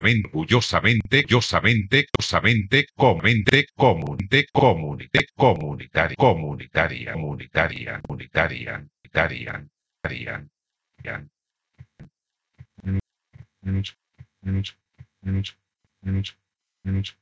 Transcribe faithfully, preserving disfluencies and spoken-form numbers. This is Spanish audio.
orgullosamente, orgullosamente, orgullosamente, comente, comunite, comunite, comunitaria, comunitaria, comunitaria, comunitaria, comunitaria, comunitaria, comunitaria.